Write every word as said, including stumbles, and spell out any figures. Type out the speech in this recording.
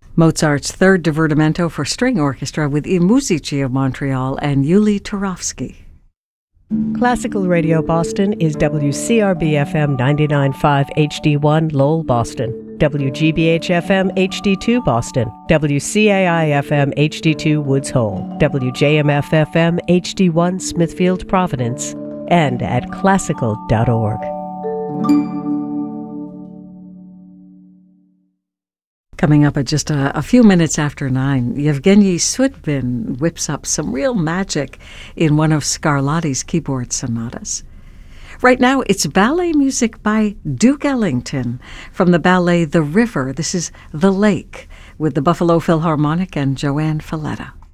Mozart's Third Divertimento for String Orchestra with I Musici of Montreal and Yuli Turovsky. Classical Radio Boston is W C R B F M ninety-nine point five H D one Lowell, Boston, W G B H F M H D two Boston, W C A I F M H D two Woods Hole, W J M F F M H D one Smithfield, Providence, and at classical dot org. Coming up at just a, a few minutes after nine, Yevgeny Sudbin whips up some real magic in one of Scarlatti's keyboard sonatas. Right now, it's ballet music by Duke Ellington from the ballet The River. This is The Lake with the Buffalo Philharmonic and Joanne Falletta.